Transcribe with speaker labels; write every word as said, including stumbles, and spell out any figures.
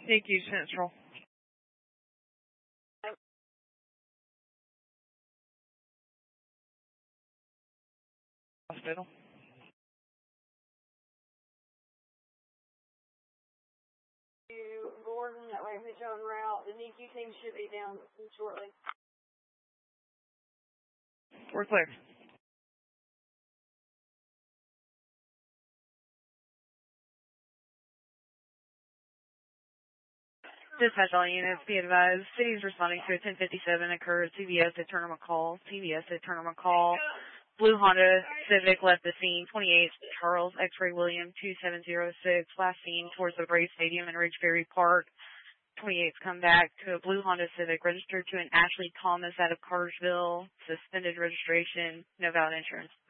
Speaker 1: N I C U Central. Hospital.
Speaker 2: Gordon, that way put you on route. The N I C U team should be down shortly.
Speaker 1: We're clear. Dispatch all units, be advised, city's responding to a ten fifty-seven occurred, C V S at Turner McCall, C V S at Turner McCall, Blue Honda Civic left the scene, twenty-eight Charles X-Ray William two seven zero six, last seen towards the Braves Stadium in Ridge Ferry Park. twenty-eight's come back to a Blue Honda Civic registered to an Ashley Thomas out of Cartersville, suspended registration, no valid insurance.